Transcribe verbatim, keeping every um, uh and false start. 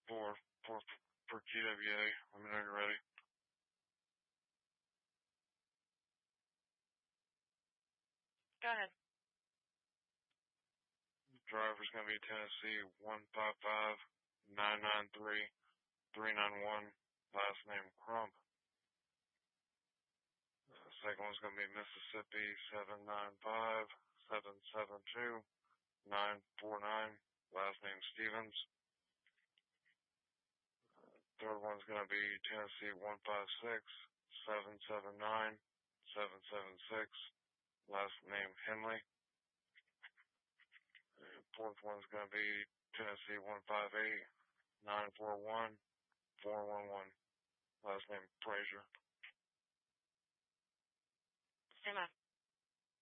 for for for T W A. Let me know you're ready. Go ahead. Driver's gonna be Tennessee one five five nine nine three three nine one. Last name Crump. The second one's gonna be Mississippi seven nine five seven seven two nine four nine. Last name Stevens. Third one's gonna be Tennessee one five six seven seven nine seven seven six. Last name Henley. Fourth one's gonna be Tennessee one five eight nine four one four one one. Last name Frazier. Sima.